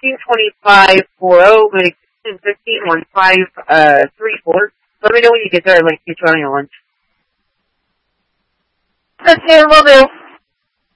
152540, but extension 151534. Let me know when you get there. I'd like to get you on your lunch. Okay, will do.